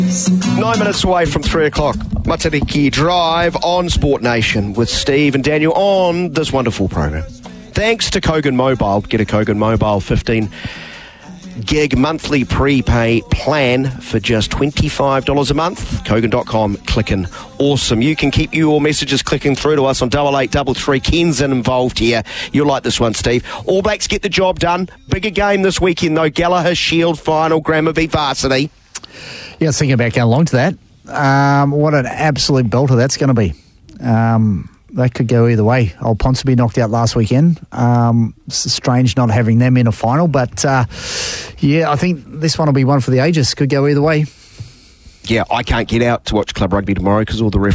9 minutes away from 3 o'clock. Matariki Drive on Sport Nation with Steve and Daniel on this wonderful program. Thanks to Kogan Mobile. Get a Kogan Mobile 15 gig monthly prepay plan for just $25 a month. Kogan.com, clicking awesome. You can keep your messages clicking through to us on 8833. Ken's involved here. You'll like this one, Steve. All Blacks get the job done. Bigger game this weekend though. Gallagher Shield final, Grammar v Varsity. Yeah, I was thinking about going along to that. What an absolute belter that's going to be. That could go either way. Old Ponsonby knocked out last weekend. It's strange not having them in a final, but yeah, I think this one will be one for the ages. Could go either way. Yeah, I can't get out to watch club rugby tomorrow because all the